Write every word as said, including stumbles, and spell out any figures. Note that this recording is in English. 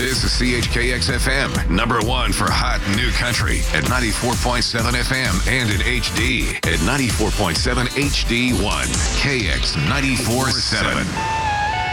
This is C H K X F M, number one for hot new country at ninety-four point seven F M and in H D at ninety-four point seven H D one. K X ninety-four point seven.